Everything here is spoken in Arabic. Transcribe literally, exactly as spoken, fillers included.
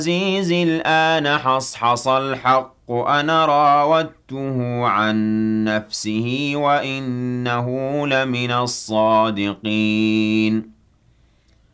عزيز الآن حصحص الحق أنا راودته عن نفسه وإنه لمن الصادقين